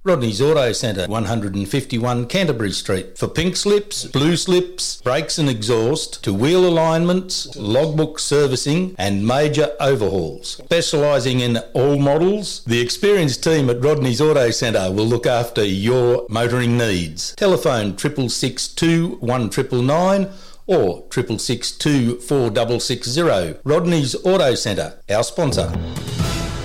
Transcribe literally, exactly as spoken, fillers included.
Rodney's Auto Centre, one fifty-one Canterbury Street. For pink slips, blue slips, brakes and exhaust, to wheel alignments, logbook servicing and major overhauls. Specialising in all models, the experienced team at Rodney's Auto Centre will look after your motoring needs. Telephone triple six two one nine nine nine or triple six two four six six zero. Rodney's Auto Centre, our sponsor.